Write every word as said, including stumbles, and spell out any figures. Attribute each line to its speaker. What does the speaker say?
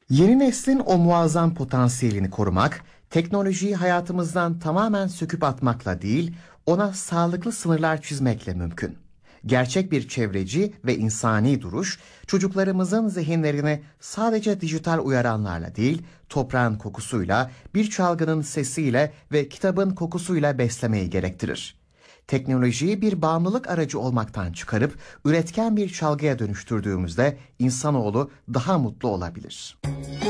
Speaker 1: Yeni neslin o muazzam potansiyelini korumak, teknolojiyi hayatımızdan tamamen söküp atmakla değil, ona sağlıklı sınırlar çizmekle mümkün. Gerçek bir çevreci ve insani duruş, çocuklarımızın zihinlerini sadece dijital uyaranlarla değil, toprağın kokusuyla, bir çalgının sesiyle ve kitabın kokusuyla beslemeyi gerektirir. Teknolojiyi bir bağımlılık aracı olmaktan çıkarıp üretken bir çalgıya dönüştürdüğümüzde insanoğlu daha mutlu olabilir.